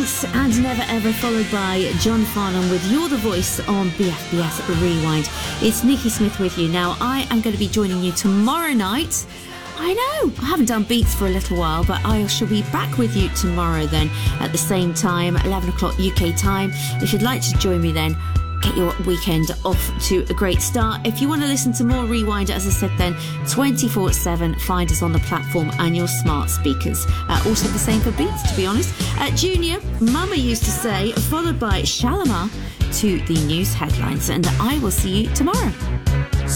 Beats and Never Ever, followed by John Farnham with You're the Voice on BFBS Rewind. It's Nikki Smith with you. Now, I am going to be joining you tomorrow night. I know, I haven't done Beats for a little while, but I shall be back with you tomorrow then at the same time, 11 o'clock UK time. If you'd like to join me then, get your weekend off to a great start. If you want to listen to more Rewind, as I said then, 24/7, find us on the platform and your smart speakers. Also the same for Beats, to be honest. Junior, Mama used to say, followed by Shalimar to the news headlines. And I will see you tomorrow.